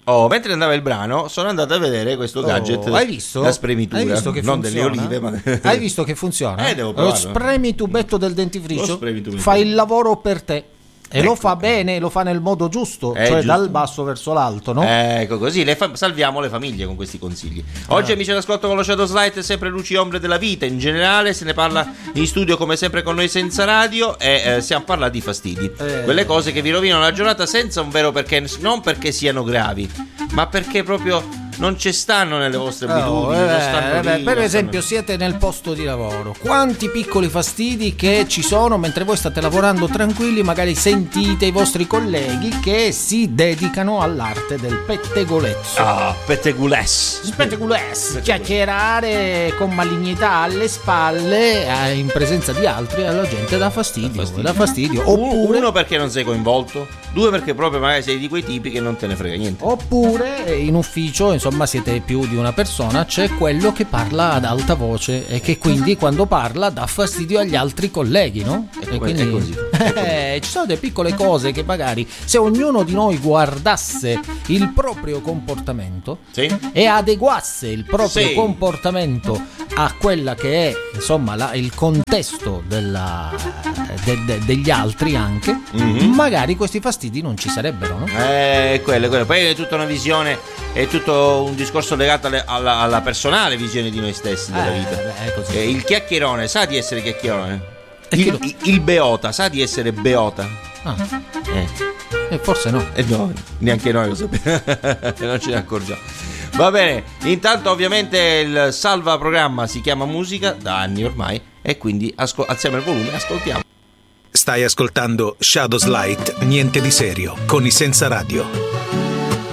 Mentre andava il brano, sono andato a vedere questo gadget. Hai visto? La spremitura, Hai visto che non funziona? delle olive, ma Hai visto che funziona? Devo Lo provarlo. spremi tubetto del dentifricio, Lo spremi tubetto. fa il lavoro per te. E Ecco. lo fa bene, lo fa nel modo giusto, cioè giusto. dal basso verso l'alto, no? Ecco così, salviamo le famiglie con questi consigli. Oggi amici d'ascolto con lo Shadow Slide, sempre luci e ombre della vita in generale, se ne parla in studio come sempre con noi senza radio e stiamo parlando di fastidi, quelle cose che vi rovinano la giornata senza un vero perché, non perché siano gravi, ma perché proprio non ci stanno nelle vostre abitudini, non stanno lì, per non esempio stanno... siete nel posto di lavoro, quanti piccoli fastidi che ci sono mentre voi state lavorando tranquilli, magari sentite i vostri colleghi che si dedicano all'arte del pettegolezzo. Petteguless, chiacchierare con malignità alle spalle in presenza di altri alla gente dà fastidio. Oppure, uno perché non sei coinvolto, due perché proprio magari sei di quei tipi che non te ne frega niente. oppure in ufficio, insomma siete più di una persona, c'è quello che parla ad alta voce e che quindi quando parla dà fastidio agli altri colleghi, no? E quindi è così. ci sono delle piccole cose che magari se ognuno di noi guardasse il proprio comportamento Sì? e adeguasse il proprio Sì. comportamento a quella che è insomma il contesto degli altri anche, magari questi fastidi non ci sarebbero, no? Quello. Poi è tutta una visione, è tutto un discorso legato alla personale visione di noi stessi della vita. È così. Il chiacchierone sa di essere chiacchierone? E Il beota sa di essere beota? Forse no. No, neanche noi lo sappiamo. Non ce ne accorgiamo. Va bene, intanto ovviamente il salva programma si chiama musica da anni ormai e quindi alziamo il volume e ascoltiamo. Stai ascoltando Shadow Slide, niente di serio, con i senza radio.